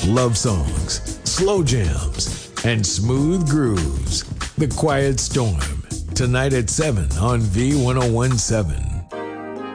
love songs, slow jams, and smooth grooves. The Quiet Storm, tonight at 7 on V1017.